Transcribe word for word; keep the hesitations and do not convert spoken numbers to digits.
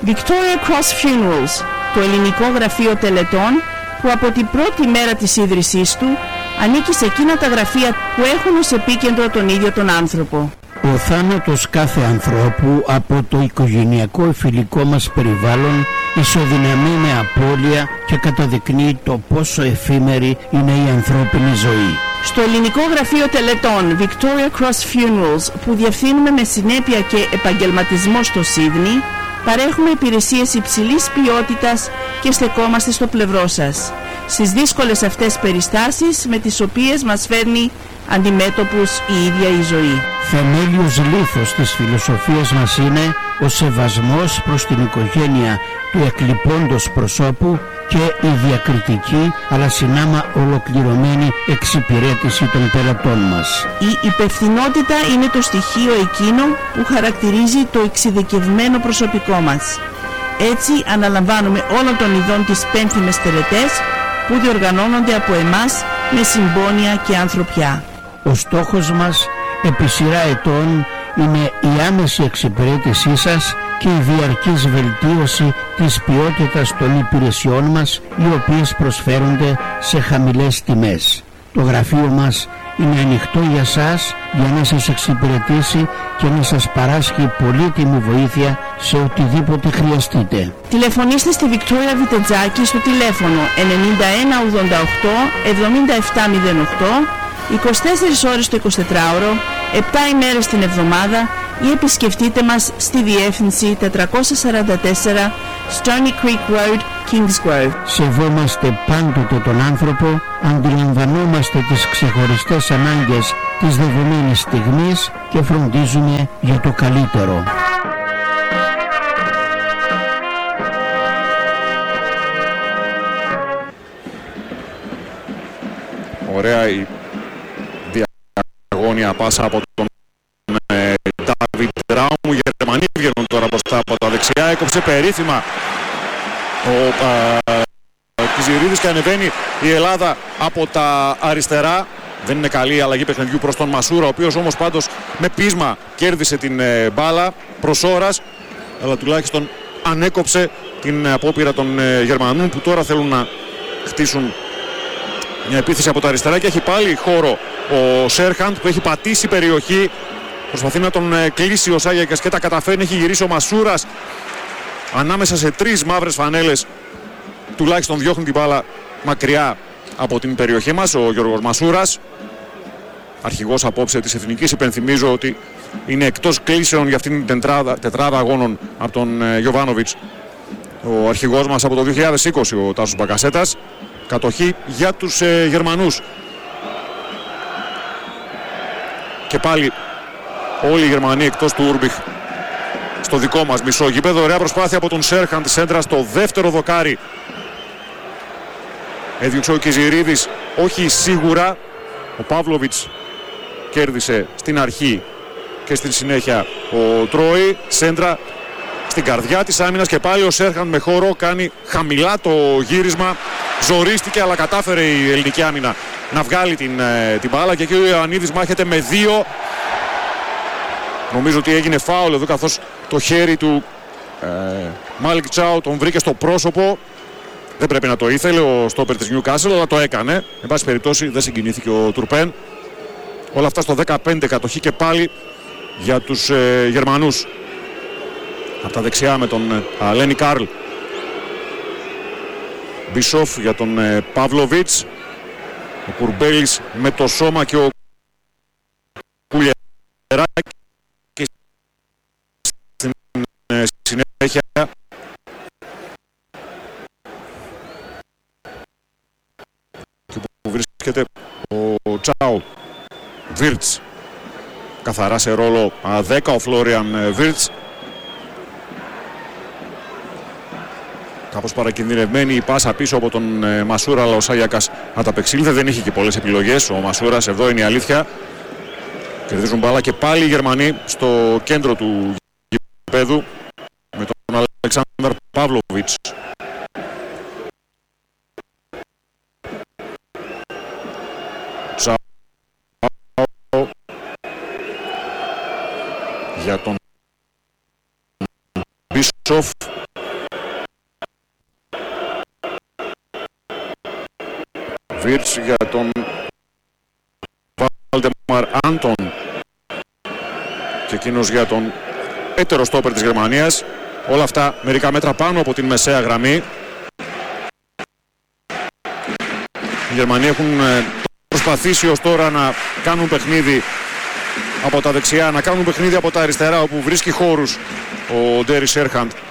Victoria Cross Funerals, το ελληνικό γραφείο τελετών που από την πρώτη μέρα της ίδρυσής του ανήκει σε εκείνα τα γραφεία που έχουν ως επίκεντρο τον ίδιο τον άνθρωπο. Ο θάνατος κάθε ανθρώπου από το οικογενειακό φιλικό μας περιβάλλον ισοδυναμεί με απώλεια και καταδεικνύει το πόσο εφήμερη είναι η ανθρώπινη ζωή. Στο ελληνικό γραφείο τελετών Victoria Cross Funerals, που διευθύνουμε με συνέπεια και επαγγελματισμό στο Σίδνεϊ, παρέχουμε υπηρεσίες υψηλής ποιότητας και στεκόμαστε στο πλευρό σας στις δύσκολες αυτές περιστάσεις με τις οποίες μας φέρνει αντιμέτωπους η ίδια η ζωή. Θεμέλιος λίθος της φιλοσοφίας μας είναι ο σεβασμός προς την οικογένεια του εκλειπώντος προσώπου και η διακριτική αλλά συνάμα ολοκληρωμένη εξυπηρέτηση των πελατών μας. Η υπευθυνότητα είναι το στοιχείο εκείνο που χαρακτηρίζει το εξειδικευμένο προσωπικό μας. Έτσι αναλαμβάνουμε όλων των ειδών τις πένθυμες τελετές που διοργανώνονται από εμάς με συμπόνια και ανθρωπιά. Ο στόχος μας επί σειρά ετών είναι η άμεση εξυπηρέτησή σας και η διαρκής βελτίωση της ποιότητας των υπηρεσιών μας, οι οποίες προσφέρονται σε χαμηλές τιμές. Το γραφείο μας είναι ανοιχτό για σας για να σας εξυπηρετήσει και να σας παράσχει πολύτιμη βοήθεια σε οτιδήποτε χρειαστείτε. Τηλεφωνήστε στη Βικτόρια Βιτετζάκη στο τηλέφωνο ενενήντα ένα ογδόντα οκτώ εβδομήντα επτά μηδέν οκτώ, είκοσι τέσσερις ώρες το εικοσιτετράωρο, επτά ημέρες την εβδομάδα, ή επισκεφτείτε μας στη διεύθυνση τετρακόσια σαράντα τέσσερα Stony Creek Road, Kingsgrove. Σεβόμαστε πάντοτε τον άνθρωπο, αντιλαμβανόμαστε τις ξεχωριστές ανάγκες της δεδομένης στιγμής και φροντίζουμε για το καλύτερο. Ωραία η διαγώνια πάσα από τον Ντάβιντ Ράουμ. Οι Γερμανοί βγαίνουν τώρα μπροστά από τα δεξιά. Έκοψε περίφημα ο Κιζηρίδης και ανεβαίνει η Ελλάδα από τα αριστερά. Δεν είναι καλή η αλλαγή παιχνιδιού προς τον Μασούρα, ο οποίος όμως πάντως με πείσμα κέρδισε την ε, μπάλα προς ώρας, αλλά τουλάχιστον ανέκοψε την απόπειρα των ε, Γερμανών, που τώρα θέλουν να χτίσουν μια επίθεση από τα αριστερά, και έχει πάλι χώρο ο Σέρχαντ που έχει πατήσει περιοχή. Προσπαθεί να τον ε, κλείσει ο Σάγιακας και τα καταφέρνει. Έχει γυρίσει ο Μασούρας ανάμεσα σε τρεις μαύρες φανέλες, τουλάχιστον διώχνει την μπάλα μακριά από την περιοχή μας ο Γιώργος Μασούρας, αρχηγός απόψε της Εθνικής. Υπενθυμίζω ότι είναι εκτός κλήσεων για αυτήν την τετράδα, τετράδα αγώνων από τον ε, Γιοβάνοβιτς ο αρχηγός μας από το δύο χιλιάδες είκοσι, ο Τάσος Μπακασέτας. Κατοχή για τους ε, Γερμανούς. Και πάλι όλοι οι Γερμανοί εκτός του Ούρμπιχ στο δικό μας μισό γήπεδο. Ωραία προσπάθεια από τον Σέρχαντ, σέντρα στο δεύτερο δοκάρι. Έδιωξε ο Κιζηρίδης, όχι σίγουρα. Ο Παύλοβιτς κέρδισε στην αρχή και στην συνέχεια ο Τρόι. Σέντρα στην καρδιά της άμυνας και πάλι ο Σέρχαντ με χώρο κάνει χαμηλά το γύρισμα. Ζορίστηκε, αλλά κατάφερε η ελληνική άμυνα να βγάλει την, την μπάλα, και εκεί ο Ιωαννίδης μάχεται με δύο. Νομίζω ότι έγινε φάουλ εδώ, καθώς το χέρι του ε, Μάλικ Τσάου τον βρήκε στο πρόσωπο. Δεν πρέπει να το ήθελε ο στόπερ της Newcastle, αλλά το έκανε. Εν πάση περιπτώσει δεν συγκινήθηκε ο Τουρπέν. Όλα αυτά στο δεκαπέντε, κατοχή και πάλι για τους ε, Γερμανούς. Από τα δεξιά με τον ε, Λένι Κάρλ. Μπισόφ για τον ε, Παύλοβιτς. Ο Κουρμπέλης με το σώμα και ο Κουλιεράκης στην ε, συνέχεια. Και που βρίσκεται ο Τσάου. Βίρτς. Καθαρά σε ρόλο δέκα ο Φλόριαν Βίρτς. Κάπως παρακινδυνευμένη η πάσα πίσω από τον ε, Μασούρα, αλλά ο Σάγιακας ανταπεξήλθε. Δεν είχε και πολλές επιλογές ο Μασούρας, εδώ είναι η αλήθεια. Κερδίζουν μπάλα και πάλι οι Γερμανοί στο κέντρο του γηπέδου με τον Αλεξάνδρ Παύλοβιτς. Τσάου για τον Μπίσοφ. Βίρτς για τον Βάλτεμαρ Άντον και εκείνος για τον έτερο στόπερ της Γερμανίας. Όλα αυτά μερικά μέτρα πάνω από την μεσαία γραμμή. Οι Γερμανοί έχουν προσπαθήσει ως τώρα να κάνουν παιχνίδι από τα δεξιά, να κάνουν παιχνίδι από τα αριστερά, όπου βρίσκει χώρους ο Ντέρι Σέρχαντ